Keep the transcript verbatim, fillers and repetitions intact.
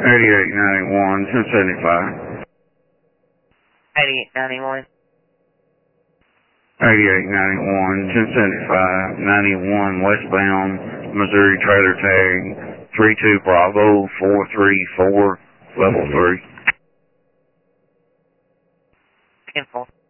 eighty-eight ninety-one, ten seventy-five. eighty-eight ninety-one. eighty-eight ninety-one, ten seventy-five, ninety-one westbound, Missouri trailer tag, three two Bravo, four three four, level three. ten four.